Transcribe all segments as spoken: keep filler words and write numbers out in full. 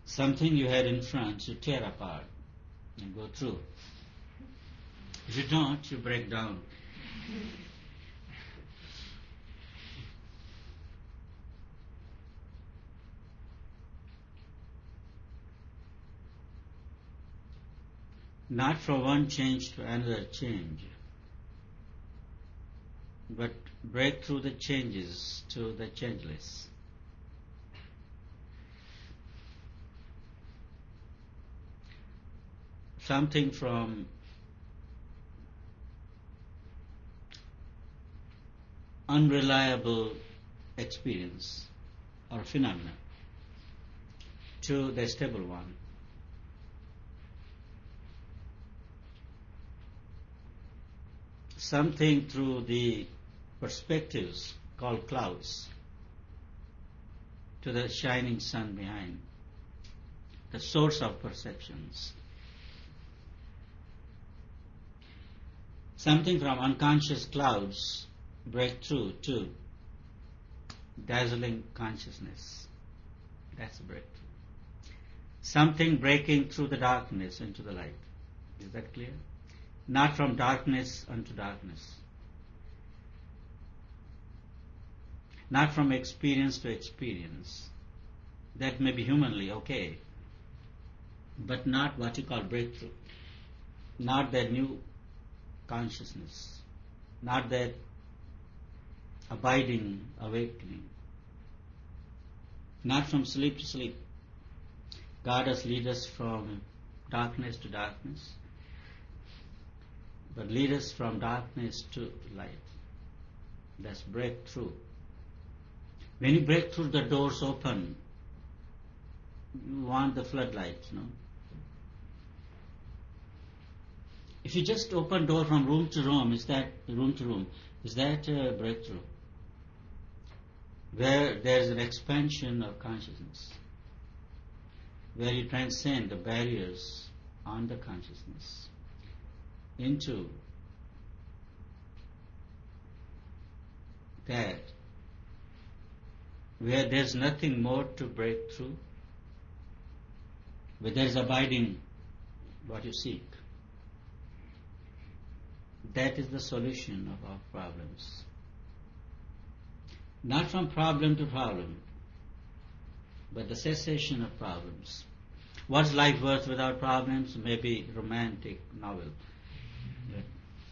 something you had in front, you tear apart and go through. If you don't, you break down. Not from one change to another change, but break through the changes to the changeless. Something from unreliable experience or phenomena to the stable one. Something through the perspectives called clouds to the shining sun behind, the source of perceptions. Something from unconscious clouds break through to dazzling consciousness. That's a breakthrough. Something breaking through the darkness into the light. Is that clear? Not from darkness unto darkness. Not from experience to experience. That may be humanly okay, but not what you call breakthrough. Not that new consciousness. Not that abiding awakening. Not from sleep to sleep. God has lead us from darkness to darkness, but lead us from darkness to light. That's breakthrough. When you break through, the doors open. You want the floodlights, no? If you just open door from room to room, is that room to room? Is that a breakthrough? Where there is an expansion of consciousness, where you transcend the barriers on the consciousness into that where there's nothing more to break through, where there's abiding what you seek. That is the solution of our problems. Not from problem to problem, but the cessation of problems. What's life worth without problems? Maybe romantic novel. But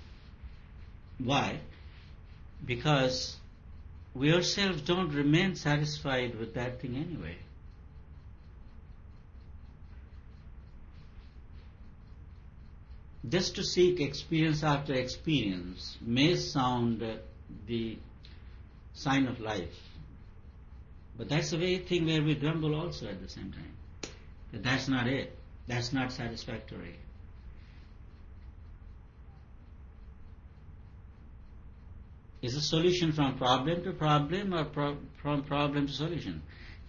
why? Because we ourselves don't remain satisfied with that thing anyway. Just to seek experience after experience may sound uh, the sign of life, but that's the very thing where we grumble also at the same time. That that's not it. That's not satisfactory. Is a solution from problem to problem or pro- from problem to solution?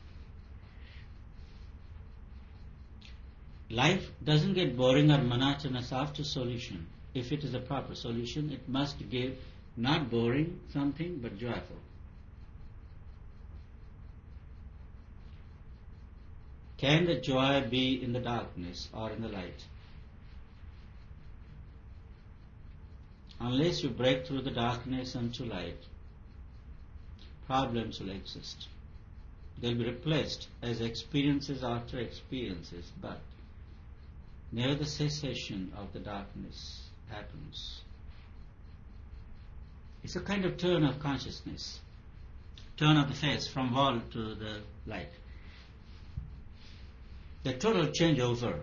Life doesn't get boring or monotonous after solution. If it is a proper solution, it must give not boring something, but joyful. Can the joy be in the darkness or in the light? Unless you break through the darkness unto light, problems will exist. They'll be replaced as experiences after experiences, but never the cessation of the darkness happens. It's a kind of turn of consciousness, turn of the face from wall to the light. The total changeover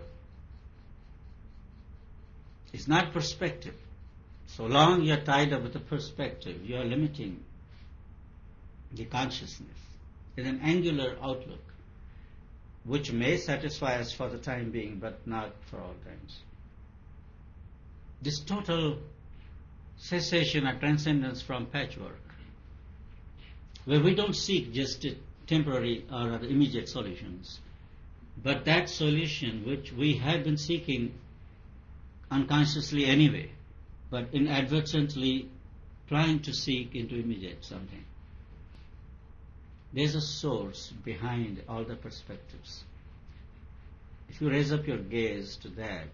is not perspective. So long you are tied up with the perspective, you are limiting the consciousness. It's an angular outlook, which may satisfy us for the time being, but not for all times. This total cessation or transcendence from patchwork, where we don't seek just temporary or immediate solutions, but that solution which we have been seeking unconsciously anyway, but inadvertently trying to seek into immediate something. There's a source behind all the perspectives. If you raise up your gaze to that,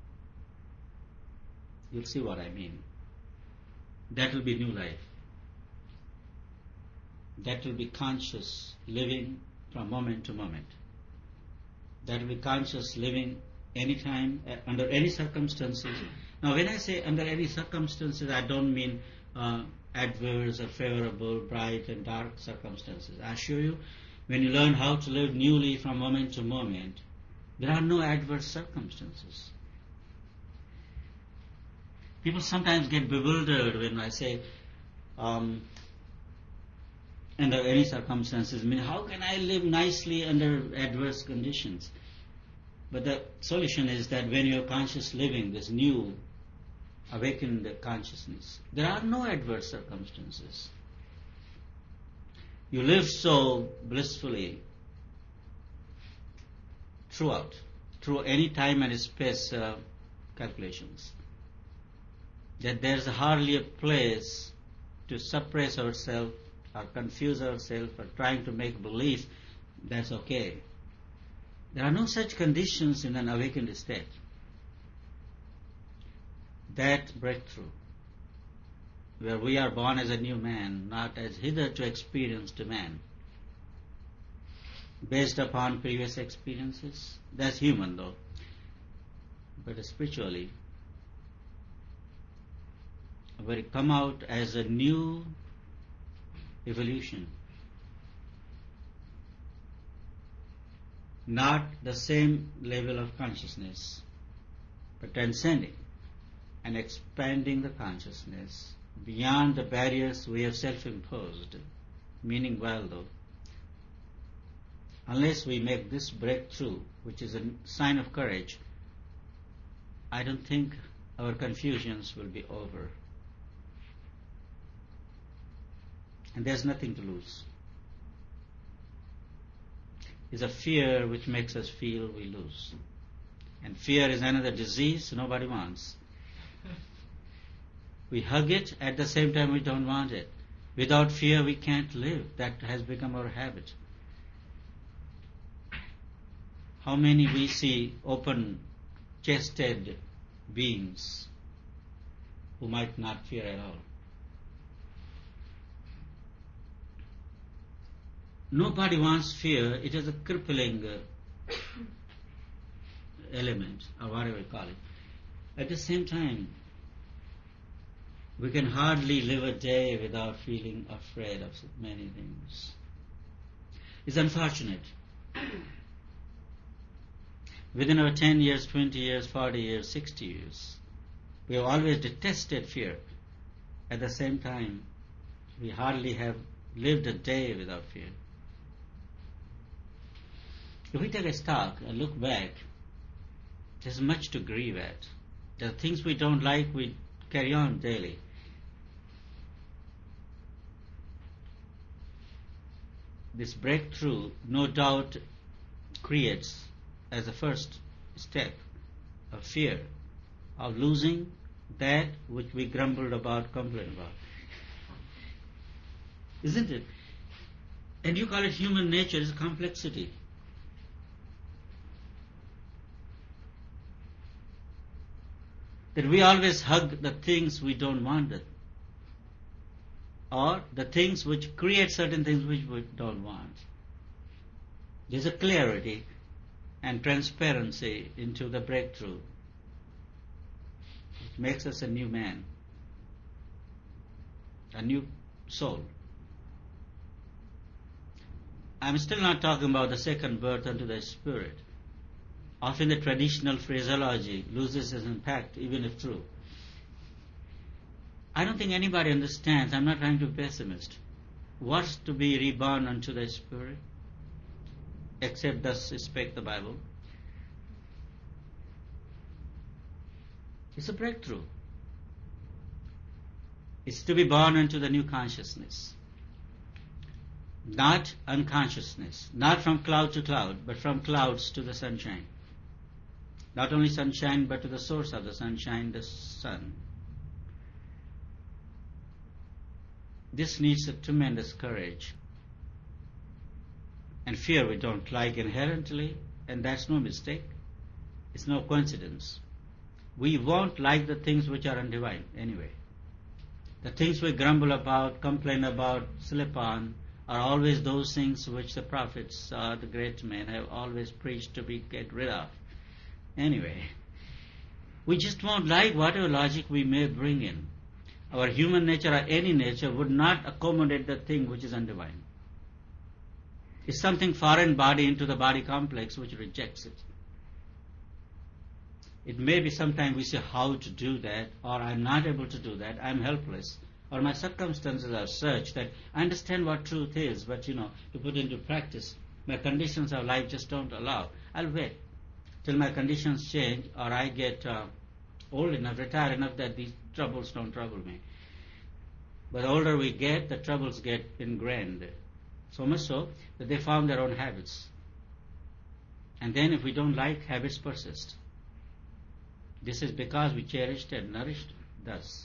you'll see what I mean. That will be new life. That will be conscious living from moment to moment. That will be conscious living anytime, uh, under any circumstances. Now when I say under any circumstances, I don't mean uh, adverse or favorable, bright and dark circumstances. I assure you, when you learn how to live newly from moment to moment, there are no adverse circumstances. People sometimes get bewildered when I say, um, under any circumstances, I mean, how can I live nicely under adverse conditions? But the solution is that when you're conscious living, this new awakened consciousness, there are no adverse circumstances. You live so blissfully throughout, through any time and space uh, calculations, that there's hardly a place to suppress ourselves or confuse ourselves or trying to make belief that's okay. There are no such conditions in an awakened state. That breakthrough, where we are born as a new man, not as hitherto experienced man, based upon previous experiences, that's human though. But spiritually, where we come out as a new evolution, not the same level of consciousness, but transcending and expanding the consciousness beyond the barriers we have self-imposed. Meaning well though, unless we make this breakthrough, which is a sign of courage, I don't think our confusions will be over. And there's nothing to lose. It's a fear which makes us feel we lose. And fear is another disease nobody wants. We hug it, at the same time we don't want it. Without fear we can't live. That has become our habit. How many we see open-chested beings who might not fear at all? Nobody wants fear. It is a crippling uh, element, or whatever you call it. At the same time, we can hardly live a day without feeling afraid of many things. It's unfortunate. Within our ten years, twenty years, forty years, sixty years, we have always detested fear. At the same time, we hardly have lived a day without fear. If we take a stock and look back, there's much to grieve at. There are things we don't like, we carry on daily. This breakthrough, no doubt, creates, as a first step, a fear of losing that which we grumbled about, complained about. Isn't it? And you call it human nature, it's complexity. That we always hug the things we don't want, it, or the things which create certain things which we don't want. There's a clarity and transparency into the breakthrough. It makes us a new man, a new soul. I'm still not talking about the second birth unto the Spirit. Often the traditional phraseology loses its impact, even if true. I don't think anybody understands, I'm not trying to be pessimist, what's to be reborn unto the Spirit, except thus spake the Bible. It's a breakthrough. It's to be born into the new consciousness. Not unconsciousness, not from cloud to cloud, but from clouds to the sunshine. Not only sunshine, but to the source of the sunshine, the sun. This needs a tremendous courage. And fear we don't like inherently, and that's no mistake. It's no coincidence. We won't like the things which are undivine anyway. The things we grumble about, complain about, slip on, are always those things which the prophets or the great men have always preached to be get rid of. Anyway, we just won't like whatever logic we may bring in. Our human nature or any nature would not accommodate the thing which is undivine. It's something foreign body into the body complex which rejects it. It may be sometime we say how to do that, or I'm not able to do that, I'm helpless, or my circumstances are such that I understand what truth is, but you know, to put into practice, my conditions of life just don't allow. I'll wait till my conditions change, or I get uh, old enough, retired enough that these troubles don't trouble me. But the older we get, the troubles get ingrained. So much so that they form their own habits. And then if we don't like, habits persist. This is because we cherished and nourished thus.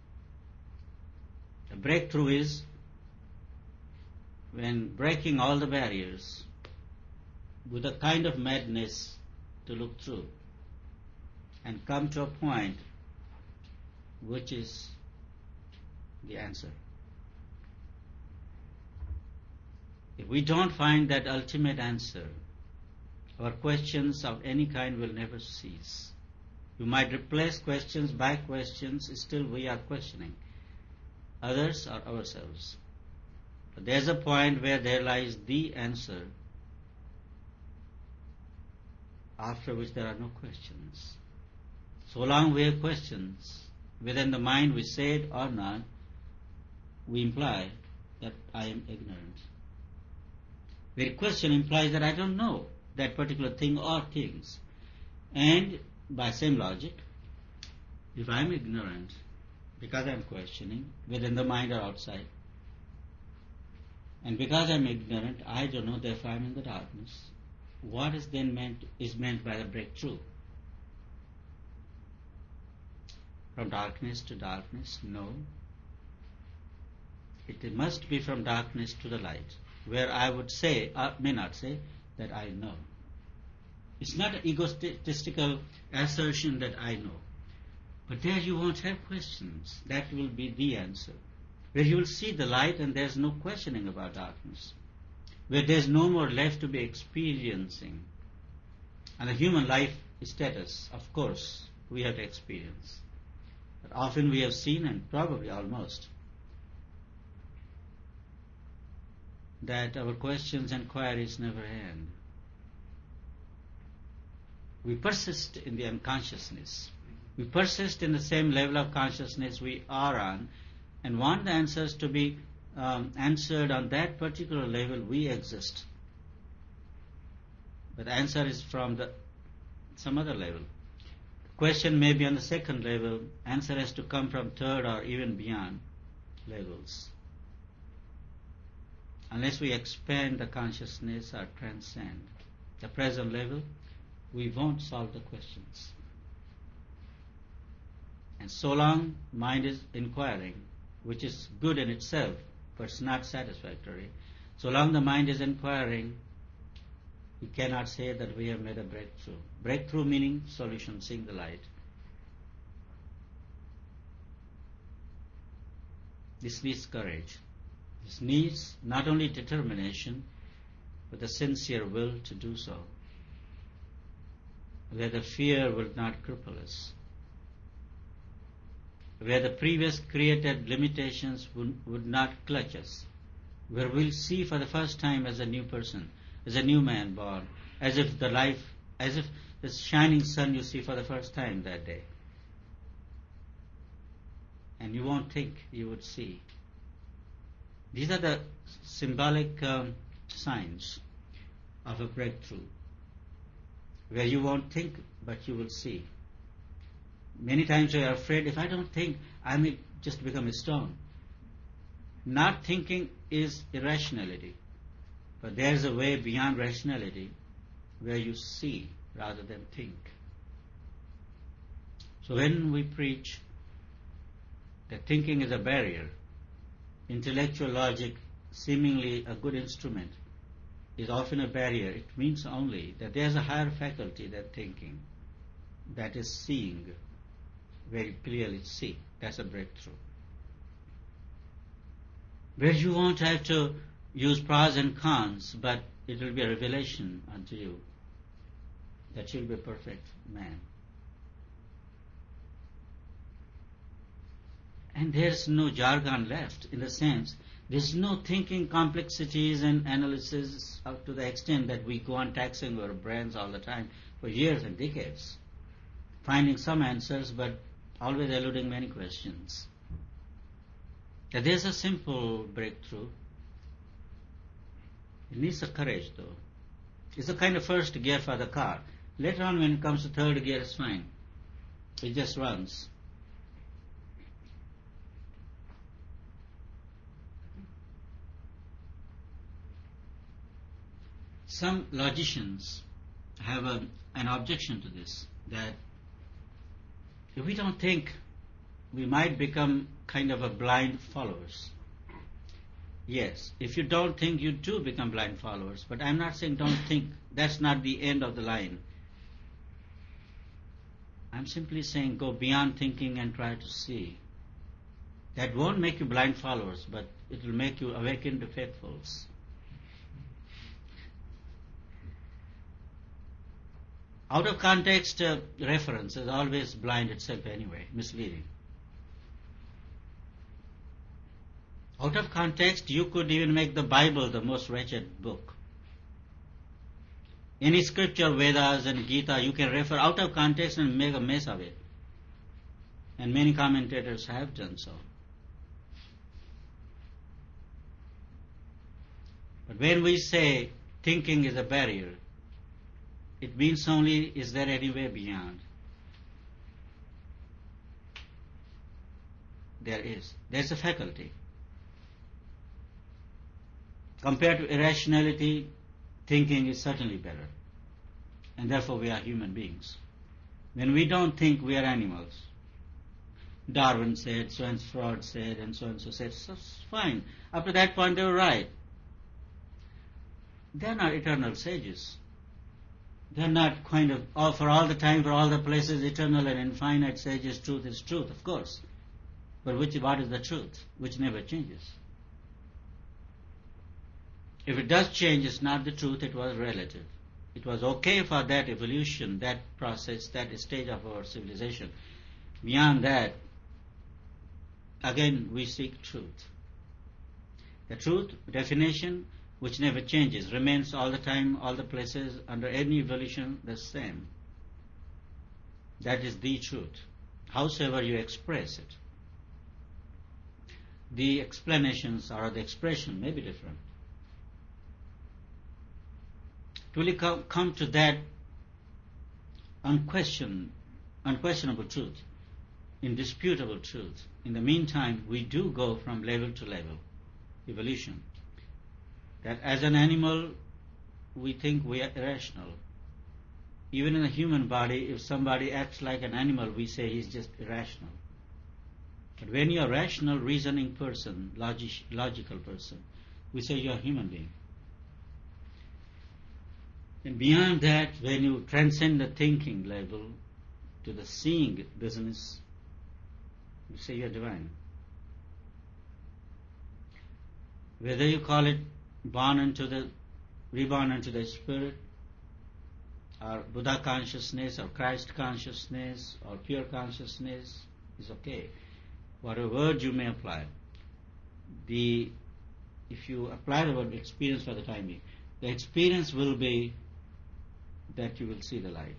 The breakthrough is when breaking all the barriers with a kind of madness to look through and come to a point which is the answer. If we don't find that ultimate answer, our questions of any kind will never cease. You might replace questions by questions, still we are questioning others or ourselves. But there's a point where there lies the answer, after which there are no questions. So long we have questions within the mind, we say it or not, we imply that I am ignorant. Very question implies that I don't know that particular thing or things. And by same logic, if I am ignorant, because I am questioning, within the mind or outside, and because I am ignorant, I don't know, therefore I am in the darkness. What is then meant is meant by the breakthrough? From darkness to darkness? No. It must be from darkness to the light, where I would say, or may not say, that I know. It's not an egotistical assertion that I know. But there you won't have questions. That will be the answer. Where you will see the light and there's no questioning about darkness. Where there's no more left to be experiencing. And the human life status, of course, we have to experience. But often we have seen, and probably almost, that our questions and queries never end. We persist in the unconsciousness. We persist in the same level of consciousness we are on and want the answers to be um, answered on that particular level we exist. But the answer is from the some other level. The question may be on the second level. Answer has to come from third or even beyond levels. Unless we expand the consciousness or transcend the present level, we won't solve the questions. And so long mind is inquiring, which is good in itself, but it's not satisfactory. So long the mind is inquiring, we cannot say that we have made a breakthrough. Breakthrough meaning solution, seeing the light. This needs courage. This needs not only determination, but a sincere will to do so, where the fear will not cripple us, where the previous created limitations would, would not clutch us, where we'll see for the first time as a new person, as a new man born, as if the life, as if the shining sun you see for the first time that day. And you won't think, you would see. These are the symbolic um, signs of a breakthrough, where you won't think, but you will see. Many times we are afraid, if I don't think, I may just become a stone. Not thinking is irrationality, but there is a way beyond rationality where you see rather than think. So when we preach that thinking is a barrier, intellectual logic, seemingly a good instrument, is often a barrier. It means only that there's a higher faculty than thinking. that is seeing, very clearly see. That's a breakthrough. Where you won't have to use pros and cons, but it will be a revelation unto you that you'll be a perfect man. And there's no jargon left, in the sense, there's no thinking complexities and analysis up to the extent that we go on taxing our brains all the time for years and decades, finding some answers but always eluding many questions. That there's a simple breakthrough. It needs a courage, though. It's a kind of first gear for the car. Later on, when it comes to third gear, it's fine. It just runs. Some logicians have a, an objection to this, that if we don't think, we might become kind of a blind followers. Yes, if you don't think, you do become blind followers. But I'm not saying don't think. That's not the end of the line. I'm simply saying go beyond thinking and try to see. That won't make you blind followers, but it will make you awakened faithfuls. Out of context uh, reference is always blind itself anyway, misleading. Out of context, you could even make the Bible the most wretched book. Any scripture, Vedas and Gita, you can refer out of context and make a mess of it. And many commentators have done so. But when we say thinking is a barrier, it means only, is there any way beyond? There is. There's a faculty. Compared to irrationality, thinking is certainly better. And therefore we are human beings. When we don't think, we are animals. Darwin said, so and Freud said, and so and so said, so fine. Up to that point they were right. They're not eternal sages. They're not kind of, oh, for all the time, for all the places, eternal and infinite sages, truth is truth, of course. But which, what is the truth? Which never changes. If it does change, it's not the truth, it was relative. It was okay for that evolution, that process, that stage of our civilization. Beyond that, again, we seek truth. The truth, definition, which never changes, remains all the time, all the places, under any evolution, the same. That is the truth, howsoever you express it. The explanations or the expression may be different. To really come, come to that unquestioned, unquestionable truth, indisputable truth. In the meantime, we do go from level to level, evolution. That as an animal, we think we are irrational. Even in the human body, if somebody acts like an animal, we say he's just irrational. But when you're a rational, reasoning person, logic, logical person, we say you're a human being. And beyond that, when you transcend the thinking level to the seeing business, you say you're divine. Whether you call it born into the, reborn into the spirit, or Buddha consciousness, or Christ consciousness, or pure consciousness, is okay. Whatever word you may apply. The, if you apply the word experience for the time being, the experience will be that you will see the light.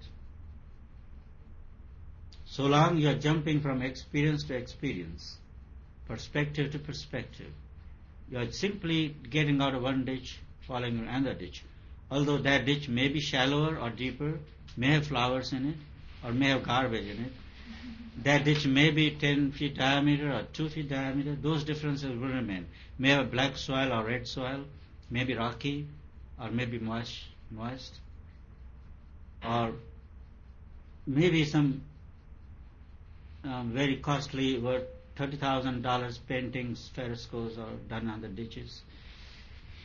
So long you are jumping from experience to experience, perspective to perspective, you are simply getting out of one ditch, falling in another ditch. Although that ditch may be shallower or deeper, may have flowers in it, or may have garbage in it. That ditch may be ten feet diameter or two feet diameter. Those differences will remain. May have black soil or red soil, may be rocky, or may be moist, moist, or maybe some um, very costly, worth thirty thousand dollars paintings, frescoes are done on the ditches.